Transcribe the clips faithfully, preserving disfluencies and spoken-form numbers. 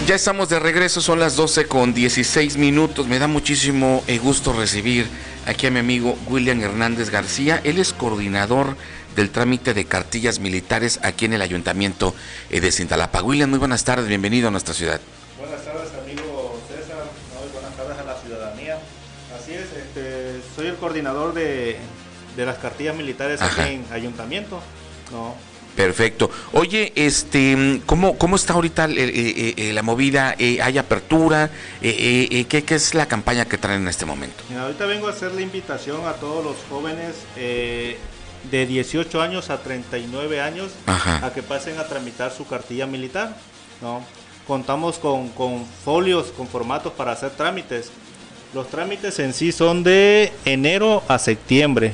Ya estamos de regreso, son las doce con dieciséis minutos. Me da muchísimo eh, gusto recibir aquí a mi amigo William Hernández García. Él es coordinador del trámite de cartillas militares aquí en el Ayuntamiento eh, de Cintalapa. William, muy buenas tardes, bienvenido a nuestra ciudad. Buenas tardes, amigo César, ¿no? Y buenas tardes a la ciudadanía. Así es, este, soy el coordinador de, de las cartillas militares Ajá. aquí en Ayuntamiento, ¿no? Perfecto. Oye, este, ¿cómo, cómo está ahorita eh, eh, eh, la movida? Eh, ¿Hay apertura? Eh, eh, ¿qué, ¿Qué es la campaña que traen en este momento? Mira, ahorita vengo a hacer la invitación a todos los jóvenes eh, de dieciocho años a treinta y nueve años Ajá. a que pasen a tramitar su cartilla militar, ¿no? Contamos con, con folios, con formatos para hacer trámites. Los trámites en sí son de enero a septiembre.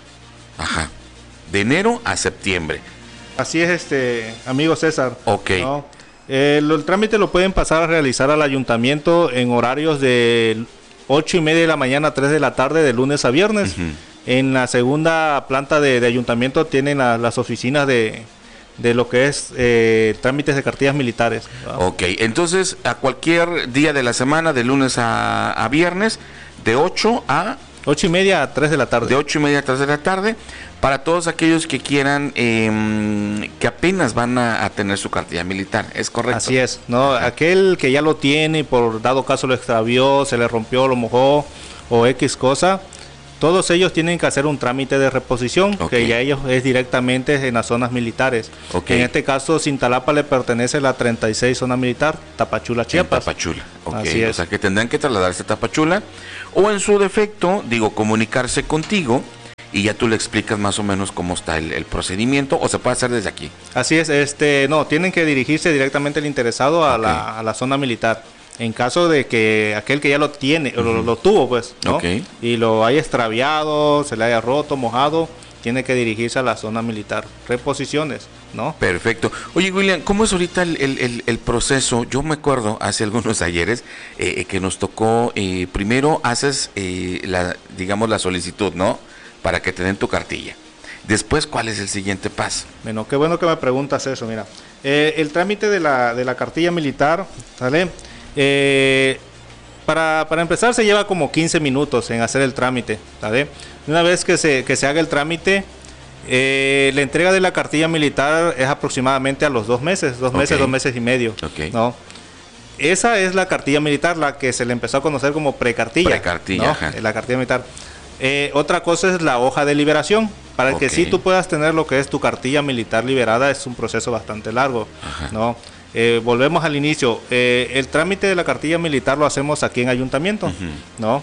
Ajá. De enero a septiembre. Así es, este amigo César. Ok. ¿No? Eh, el, el trámite lo pueden pasar a realizar al ayuntamiento en horarios de ocho y media de la mañana a tres de la tarde, de lunes a viernes. Uh-huh. En la segunda planta de, de ayuntamiento tienen la, las oficinas de, de lo que es eh, trámites de cartillas militares, ¿verdad? Ok, entonces a cualquier día de la semana, de lunes a, a viernes, de ocho a... ocho y media a tres de la tarde. De ocho y media a tres de la tarde, para todos aquellos que quieran, eh, que apenas van a, a tener su cartilla militar, ¿es correcto? Así es, ¿no? Ajá. Aquel que ya lo tiene y por dado caso lo extravió, se le rompió, lo mojó o X cosa, todos ellos tienen que hacer un trámite de reposición, okay. que ya ellos es directamente en las zonas militares. Okay. En este caso, Cintalapa le pertenece la treinta y seis zona militar, Tapachula, Chiapas. En Tapachula, ok. Así es. O sea que tendrán que trasladarse a Tapachula, o en su defecto, digo, comunicarse contigo, y ya tú le explicas más o menos cómo está el, el procedimiento, o se puede hacer desde aquí. Así es, este, no, tienen que dirigirse directamente el interesado a, okay. la, a la zona militar. En caso de que aquel que ya lo tiene, uh-huh. lo, lo tuvo, pues, ¿no? Okay. Y lo haya extraviado, se le haya roto, mojado, tiene que dirigirse a la zona militar. Reposiciones, ¿no? Perfecto. Oye, William, ¿cómo es ahorita el, el, el, el proceso? Yo me acuerdo hace algunos ayeres eh, que nos tocó, eh, primero haces, eh, la, digamos, la solicitud, ¿no? Para que te den tu cartilla. Después, ¿cuál es el siguiente paso? Bueno, qué bueno que me preguntas eso, mira. Eh, el trámite de la, de la cartilla militar, ¿sale? Eh, para, para empezar se lleva como quince minutos en hacer el trámite, ¿sale? Una vez que se, que se haga el trámite, eh, la entrega de la cartilla militar es aproximadamente a los dos meses, dos okay. meses, dos meses y medio, okay. ¿no? Esa es la cartilla militar, la que se le empezó a conocer como precartilla. Precartilla, ¿no? Ajá. La cartilla militar. Eh, otra cosa es la hoja de liberación. Para okay. que sí tú puedas tener lo que es tu cartilla militar liberada, es un proceso bastante largo, Ajá. ¿no? Eh, volvemos al inicio. Eh, el trámite de la cartilla militar lo hacemos aquí en Ayuntamiento, uh-huh. ¿no?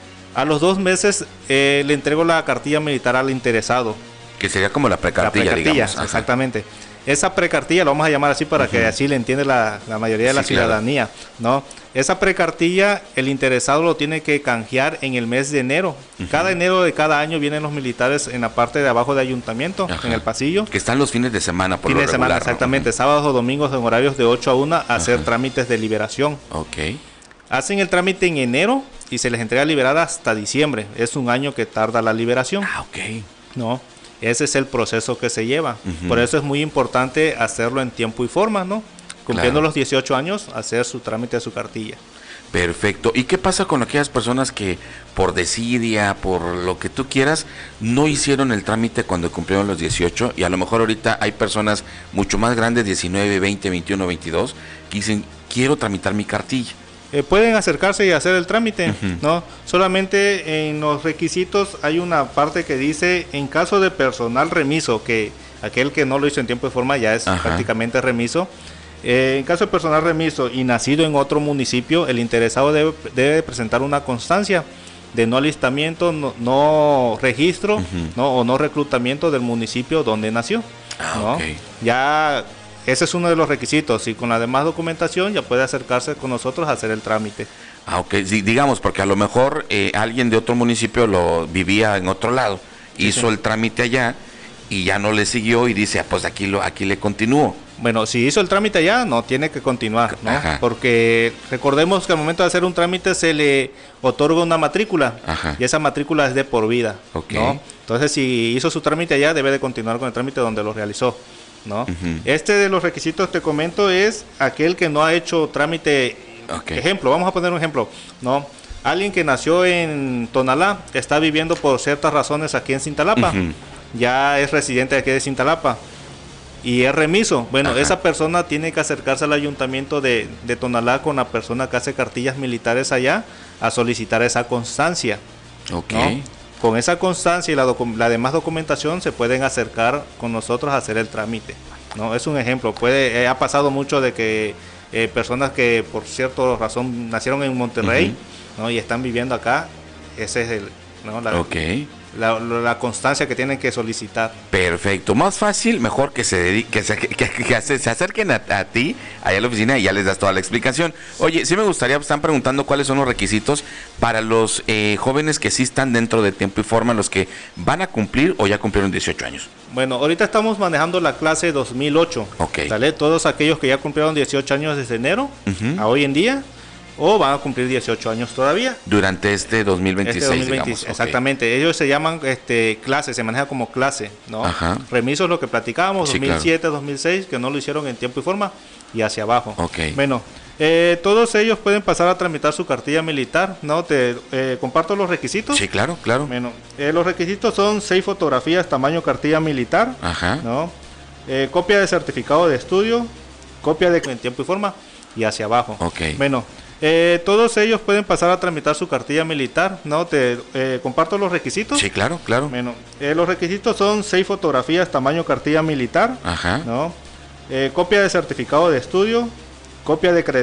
A los dos meses eh, le entrego la cartilla militar al interesado. Que sería como la precartilla, la precartilla digamos. Exactamente. Esa precartilla, lo vamos a llamar así para uh-huh. que así le entiende la, la mayoría de sí, la ciudadanía, claro. ¿no? Esa precartilla, el interesado lo tiene que canjear en el mes de enero. Uh-huh. Cada enero de cada año vienen los militares en la parte de abajo de Ayuntamiento, Ajá. en el pasillo. Que están los fines de semana, por fines lo de semana, regular, exactamente. ¿no? Sábados o domingos en horarios de ocho a una a hacer Ajá. trámites de liberación. Ok. Hacen el trámite en enero y se les entrega liberada hasta diciembre. Es un año que tarda la liberación. Ah, ok. ¿No? Ese es el proceso que se lleva. Uh-huh. Por eso es muy importante hacerlo en tiempo y forma, ¿no? Cumpliendo claro. los dieciocho años, hacer su trámite de su cartilla. Perfecto. ¿Y qué pasa con aquellas personas que por desidia, por lo que tú quieras, no hicieron el trámite cuando cumplieron los dieciocho? Y a lo mejor ahorita hay personas mucho más grandes, diecinueve, veinte, veintiuno, veintidós, que dicen, quiero tramitar mi cartilla. Eh, pueden acercarse y hacer el trámite, uh-huh. ¿no? Solamente en los requisitos hay una parte que dice, en caso de personal remiso, que aquel que no lo hizo en tiempo y forma ya es Ajá. prácticamente remiso. Eh, en caso de personal remiso y nacido en otro municipio, el interesado debe, debe presentar una constancia de no alistamiento, no, no registro, uh-huh. ¿no? o no reclutamiento del municipio donde nació. Ah, ¿no? Okay. Ya ese es uno de los requisitos, y con la demás documentación ya puede acercarse con nosotros a hacer el trámite. Ah, ok, sí, digamos, porque a lo mejor eh, alguien de otro municipio lo vivía en otro lado, sí, hizo sí. el trámite allá y ya no le siguió y dice, ah, pues aquí lo aquí le continúo. Bueno, si hizo el trámite allá, no tiene que continuar, ¿no? Ajá. Porque recordemos que al momento de hacer un trámite se le otorga una matrícula, Ajá. y esa matrícula es de por vida, okay. ¿no? Entonces, si hizo su trámite allá, debe de continuar con el trámite donde lo realizó. ¿no? Uh-huh. Este de los requisitos, te comento, es aquel que no ha hecho trámite. Okay. Ejemplo, vamos a poner un ejemplo, ¿no? Alguien que nació en Tonalá, está viviendo por ciertas razones aquí en Cintalapa, uh-huh. ya es residente de aquí de Cintalapa y es remiso. Bueno, ajá, esa persona tiene que acercarse al ayuntamiento de, de Tonalá con la persona que hace cartillas militares allá a solicitar esa constancia. Ok. ¿No? Con esa constancia y la, docu- la demás documentación se pueden acercar con nosotros a hacer el trámite, ¿no? Es un ejemplo. Puede, eh, ha pasado mucho de que eh, personas que por cierta razón nacieron en Monterrey, uh-huh. ¿no? y están viviendo acá, ese es el, ¿no? la, okay. la, la, la constancia que tienen que solicitar. Perfecto, más fácil, mejor que se dedique, que se, que, que, que se acerquen a, a ti, allá a la oficina, y ya les das toda la explicación. Oye, sí me gustaría, están preguntando cuáles son los requisitos para los eh, jóvenes que sí están dentro de tiempo y forma, los que van a cumplir o ya cumplieron dieciocho años. Bueno, ahorita estamos manejando la clase dos mil ocho, okay. ¿Sale? Todos aquellos que ya cumplieron dieciocho años desde enero uh-huh. a hoy en día, o van a cumplir dieciocho años todavía. Durante este dos mil veintiséis, este dos mil veinte, digamos. Exactamente. Okay. Ellos se llaman este, clase, se maneja como clase, ¿no? Ajá. Remisos, lo que platicábamos, sí, dos mil siete, claro. dos mil seis, que no lo hicieron en tiempo y forma, y hacia abajo. Okay. Bueno, eh, todos ellos pueden pasar a tramitar su cartilla militar, ¿no? Te eh, comparto los requisitos. Sí, claro, claro. Bueno, eh, los requisitos son seis fotografías tamaño cartilla militar, ajá. ¿no? Eh, copia de certificado de estudio, copia de en tiempo y forma, y hacia abajo. Okay. Bueno, Eh, todos ellos pueden pasar a tramitar su cartilla militar, ¿no? Te eh, comparto los requisitos. Sí, claro, claro. Bueno, eh, los requisitos son seis fotografías tamaño cartilla militar, ajá. ¿no? Eh, copia de certificado de estudio, copia de credenciales